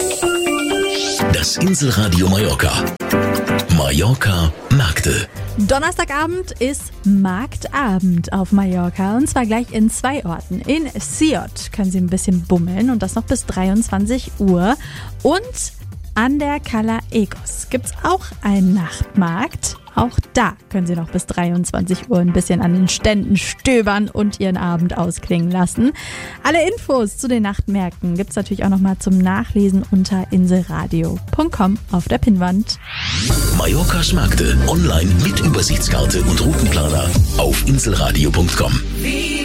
Das Inselradio Mallorca. Mallorca Märkte. Donnerstagabend ist Marktabend auf Mallorca und zwar gleich in 2 Orten. In Siot können Sie ein bisschen bummeln und das noch bis 23 Uhr. Und an der Cala Egos gibt es auch einen Nachtmarkt. Auch da können Sie noch bis 23 Uhr ein bisschen an den Ständen stöbern und Ihren Abend ausklingen lassen. Alle Infos zu den Nachtmärkten gibt es natürlich auch nochmal zum Nachlesen unter inselradio.com auf der Pinnwand. Mallorcas Märkte online mit Übersichtskarte und Routenplaner auf inselradio.com.